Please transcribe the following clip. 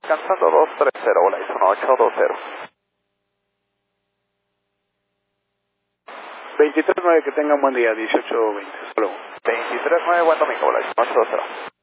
Alcanzando 230, bola, 1820. 23-9, que tengan buen día, 18-20. Solo. 23-9, buen domingo, bola, 1820.